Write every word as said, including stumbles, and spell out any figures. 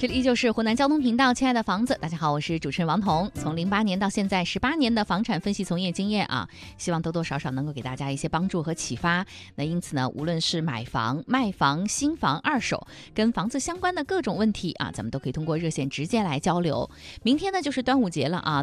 这里依旧是湖南交通频道，亲爱的房子，大家好，我是主持人王彤。从零八年到现在十八年的房产分析从业经验啊，希望多多少少能够给大家一些帮助和启发。那因此呢，无论是买房、卖房、新房、二手，跟房子相关的各种问题啊，咱们都可以通过热线直接来交流。明天呢就是端午节了啊。